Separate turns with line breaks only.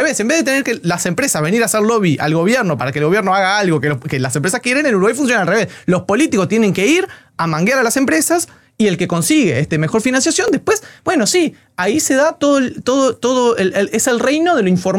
revés. En vez de tener que las empresas venir a hacer lobby al gobierno para que el gobierno haga algo que las empresas quieren, en Uruguay funciona al revés. Los políticos tienen que ir a manguear a las empresas y el que consigue mejor financiación, después, bueno, sí, ahí se da es el reino de lo informal.